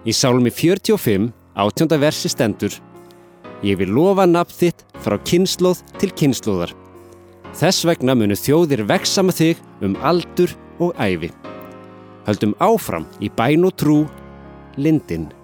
Í Sálmi 45, 18. versi stendur: Ég vil lofa nafn þitt frá kynslóð til kynslóðar. Þess vegna munu þjóðir vegsama þig aldur og ævi. Höldum áfram í bæn og trú, Lindin.